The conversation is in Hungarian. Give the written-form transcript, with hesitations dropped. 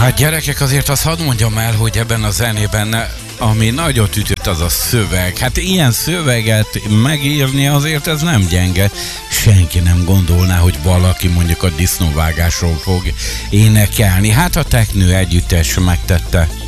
Hát gyerekek, azért azt hadd mondjam el, hogy ebben a zenében ami nagyot ütött, az a szöveg. Hát ilyen szöveget megírni azért ez nem gyenge. Senki nem gondolná, hogy valaki mondjuk a disznóvágásról fog énekelni. Hát a Teknő együttes megtette.